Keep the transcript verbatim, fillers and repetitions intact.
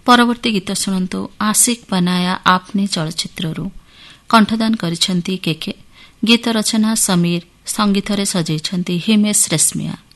ପରବର୍ତ୍ତୀ ଗୀତ ଶୁଣନ୍ତୁ ଆଶିକ ବନାୟା ଆପନେ ଚଳଚ୍ଚିତ୍ରରୁ। କଣ୍ଠଦାନ କରିଛନ୍ତି କେକେ। ଗୀତ ରଚନା ସମୀର, ସଙ୍ଗୀତରେ ସଜେଇଛନ୍ତି ହିମେଶ ରେଶମିଆ।